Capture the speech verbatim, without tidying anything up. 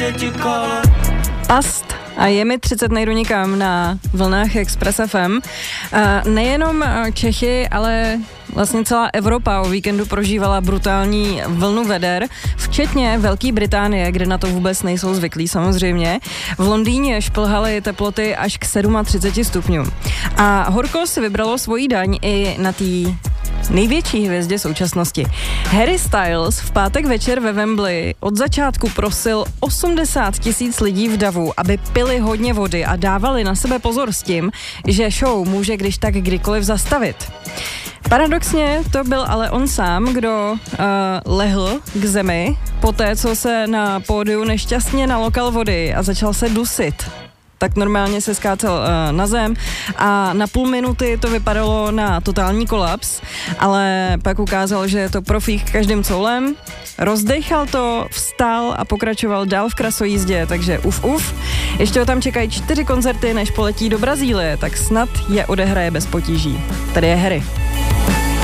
Past a je mi třicet, nejdu nikam na vlnách Express F M. A nejenom Čechy, ale vlastně celá Evropa o víkendu prožívala brutální vlnu veder, včetně Velké Británie, kde na to vůbec nejsou zvyklí samozřejmě. V Londýně šplhaly teploty až k třicet sedm stupňům. A horko si vybralo svoji daň i na té největší hvězdě současnosti. Harry Styles v pátek večer ve Wembley od začátku prosil osmdesát tisíc lidí v davu, aby pili hodně vody a dávali na sebe pozor s tím, že show může když tak kdykoliv zastavit. Paradoxně to byl ale on sám, kdo uh, lehl k zemi poté, co se na pódiu nešťastně nalokal vody a začal se dusit. Tak normálně se skácel uh, na zem a na půl minuty to vypadalo na totální kolaps, ale pak ukázal, že je to profík každým coulem, rozdechal to, vstal a pokračoval dál v krasojízdě, takže uf uf. Ještě ho tam čekají čtyři koncerty, než poletí do Brazílie, tak snad je odehraje bez potíží. Tady je Harry.